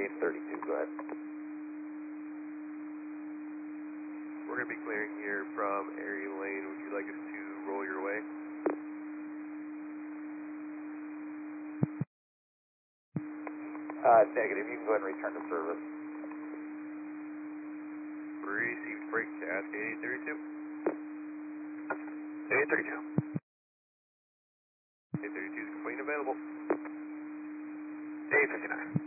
832, go ahead. We're going to be clearing here from Erie Lane. Would you like us to roll your way? Negative, you can go ahead and return to service. Received freight Cascade 832. 832. 832 is complete and available. 859.